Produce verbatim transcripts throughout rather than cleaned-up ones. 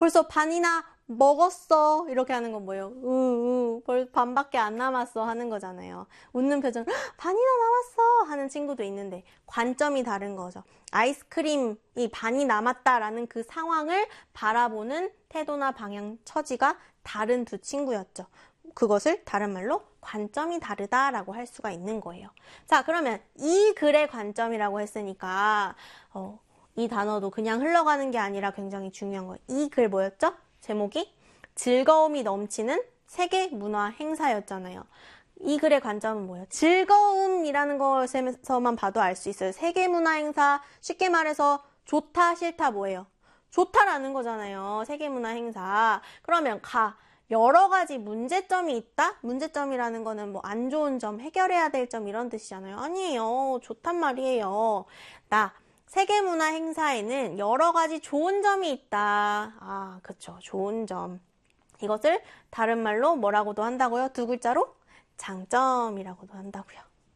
벌써 반이나 먹었어. 이렇게 하는 건 뭐예요? 으, 으, 벌 반밖에 안 남았어 하는 거잖아요. 웃는 표정, 반이나 남았어 하는 친구도 있는데 관점이 다른 거죠. 아이스크림이 반이 남았다라는 그 상황을 바라보는 태도나 방향, 처지가 다른 두 친구였죠. 그것을 다른 말로 관점이 다르다라고 할 수가 있는 거예요. 자, 그러면 이 글의 관점이라고 했으니까 어, 이 단어도 그냥 흘러가는 게 아니라 굉장히 중요한 거예요. 이 글 뭐였죠? 제목이 즐거움이 넘치는 세계 문화 행사였잖아요. 이 글의 관점은 뭐예요? 즐거움이라는 것에서만 봐도 알 수 있어요. 세계 문화 행사, 쉽게 말해서 좋다, 싫다 뭐예요? 좋다라는 거잖아요. 세계 문화 행사. 그러면 가. 여러 가지 문제점이 있다? 문제점이라는 거는 뭐 안 좋은 점, 해결해야 될 점 이런 뜻이잖아요. 아니에요. 좋단 말이에요. 나. 세계문화 행사에는 여러 가지 좋은 점이 있다. 아, 그쵸. 좋은 점. 이것을 다른 말로 뭐라고도 한다고요? 두 글자로? 장점이라고도 한다고요.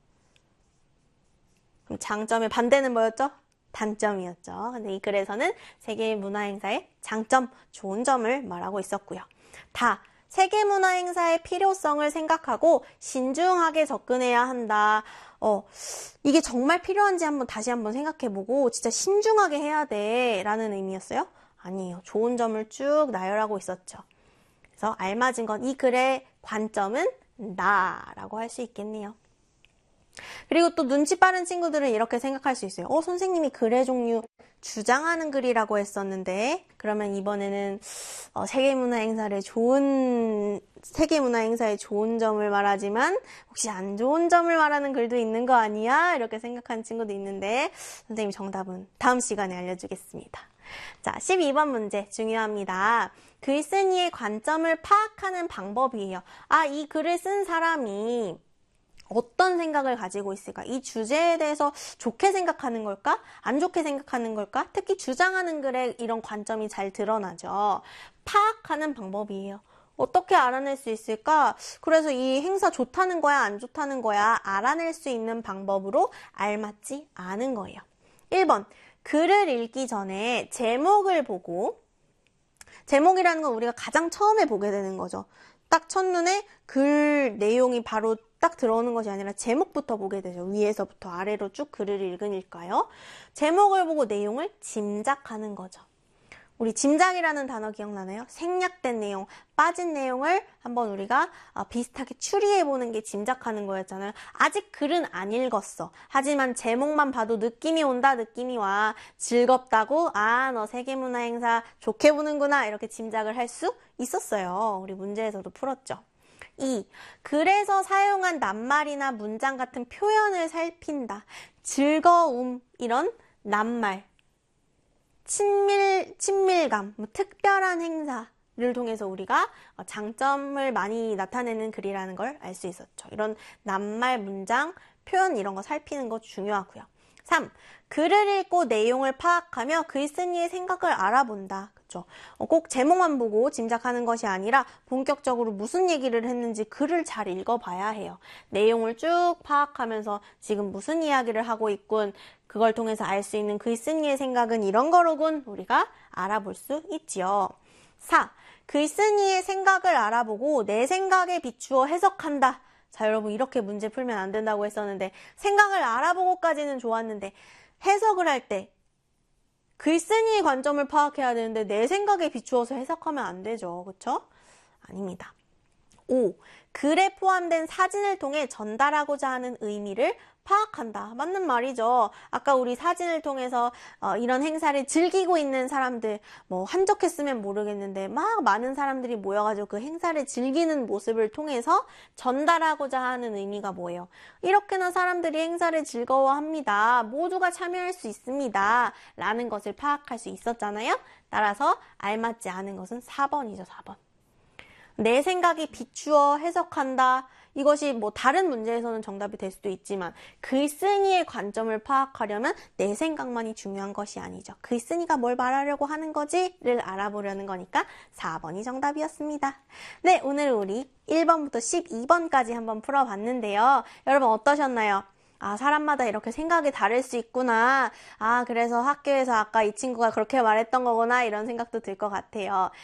그럼 장점의 반대는 뭐였죠? 단점이었죠. 근데 이 글에서는 세계문화 행사의 장점, 좋은 점을 말하고 있었고요. 다. 세계문화 행사의 필요성을 생각하고 신중하게 접근해야 한다. 어, 이게 정말 필요한지 한번 다시 한번 생각해보고 진짜 신중하게 해야 돼 라는 의미였어요? 아니에요. 좋은 점을 쭉 나열하고 있었죠. 그래서 알맞은 건 이 글의 관점은 나라고 할 수 있겠네요. 그리고 또 눈치 빠른 친구들은 이렇게 생각할 수 있어요. 어, 선생님이 글의 종류 주장하는 글이라고 했었는데 그러면 이번에는 어, 세계문화 행사를 좋은 세계문화 행사의 좋은 점을 말하지만 혹시 안 좋은 점을 말하는 글도 있는 거 아니야? 이렇게 생각하는 친구도 있는데 선생님 정답은 다음 시간에 알려주겠습니다. 자, 십이 번 문제 중요합니다. 글쓴이의 관점을 파악하는 방법이에요. 아, 이 글을 쓴 사람이 어떤 생각을 가지고 있을까? 이 주제에 대해서 좋게 생각하는 걸까? 안 좋게 생각하는 걸까? 특히 주장하는 글에 이런 관점이 잘 드러나죠. 파악하는 방법이에요. 어떻게 알아낼 수 있을까? 그래서 이 행사 좋다는 거야, 안 좋다는 거야 알아낼 수 있는 방법으로 알맞지 않은 거예요. 일 번, 글을 읽기 전에 제목을 보고 제목이라는 건 우리가 가장 처음에 보게 되는 거죠. 딱 첫눈에 글 내용이 바로 딱 들어오는 것이 아니라 제목부터 보게 되죠. 위에서부터 아래로 쭉 글을 읽으니까요. 제목을 보고 내용을 짐작하는 거죠. 우리 짐작이라는 단어 기억나나요? 생략된 내용, 빠진 내용을 한번 우리가 비슷하게 추리해보는 게 짐작하는 거였잖아요. 아직 글은 안 읽었어. 하지만 제목만 봐도 느낌이 온다, 느낌이 와. 즐겁다고? 아, 너 세계문화 행사 좋게 보는구나. 이렇게 짐작을 할 수 있었어요. 우리 문제에서도 풀었죠. 이. 글에서 사용한 낱말이나 문장 같은 표현을 살핀다. 즐거움, 이런 낱말. 친밀, 친밀감, 뭐 특별한 행사를 통해서 우리가 장점을 많이 나타내는 글이라는 걸 알 수 있었죠. 이런 낱말, 문장, 표현 이런 거 살피는 거 중요하고요. 삼. 글을 읽고 내용을 파악하며 글쓴이의 생각을 알아본다. 그렇죠? 꼭 제목만 보고 짐작하는 것이 아니라 본격적으로 무슨 얘기를 했는지 글을 잘 읽어봐야 해요. 내용을 쭉 파악하면서 지금 무슨 이야기를 하고 있군, 그걸 통해서 알 수 있는 글쓴이의 생각은 이런 거로군 우리가 알아볼 수 있지요. 사. 글쓴이의 생각을 알아보고 내 생각에 비추어 해석한다. 자, 여러분 이렇게 문제 풀면 안 된다고 했었는데 생각을 알아보고까지는 좋았는데 해석을 할 때 글쓴이의 관점을 파악해야 되는데 내 생각에 비추어서 해석하면 안 되죠. 그렇죠? 아닙니다. 오. 글에 포함된 사진을 통해 전달하고자 하는 의미를 파악한다. 맞는 말이죠. 아까 우리 사진을 통해서 어, 이런 행사를 즐기고 있는 사람들, 뭐 한적했으면 모르겠는데 막 많은 사람들이 모여가지고 그 행사를 즐기는 모습을 통해서 전달하고자 하는 의미가 뭐예요? 이렇게나 사람들이 행사를 즐거워합니다. 모두가 참여할 수 있습니다. 라는 것을 파악할 수 있었잖아요. 따라서 알맞지 않은 것은 사 번이죠. 사 번. 내 생각이 비추어 해석한다. 이것이 뭐 다른 문제에서는 정답이 될 수도 있지만 글쓴이의 관점을 파악하려면 내 생각만이 중요한 것이 아니죠. 글쓴이가 뭘 말하려고 하는 거지를 알아보려는 거니까 사 번이 정답이었습니다. 네, 오늘 우리 일 번부터 십이 번까지 한번 풀어봤는데요. 여러분 어떠셨나요? 아, 사람마다 이렇게 생각이 다를 수 있구나. 아, 그래서 학교에서 아까 이 친구가 그렇게 말했던 거구나. 이런 생각도 들 것 같아요.